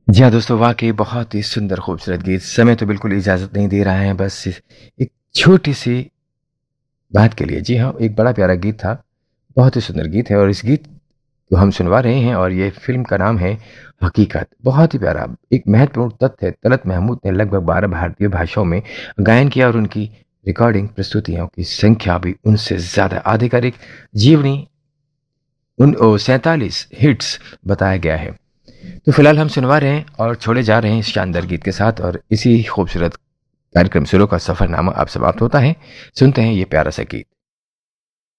जी हाँ दोस्तों, वाक़ई बहुत ही सुंदर खूबसूरत गीत। समय तो बिल्कुल इजाज़त नहीं दे रहा है, बस एक छोटी-सी बात के लिए। जी हाँ, एक बड़ा प्यारा गीत था, बहुत ही सुंदर गीत है और इस गीत को हम सुनवा रहे हैं और ये फ़िल्म का नाम है हकीकत। बहुत ही प्यारा, एक महत्वपूर्ण तथ्य है, तलत महमूद ने लगभग 12 भारतीय भाषाओं में गायन किया और उनकी रिकॉर्डिंग प्रस्तुतियों की संख्या भी उनसे ज़्यादा आधिकारिक जीवनी 47 हिट्स बताया गया है। तो फिलहाल हम सुनवा रहे हैं और छोड़े जा रहे हैं इस शानदार गीत के साथ और इसी खूबसूरत कार्यक्रम सुरों का सफरनामा अब समाप्त होता है। सुनते हैं ये प्यारा सा गीत।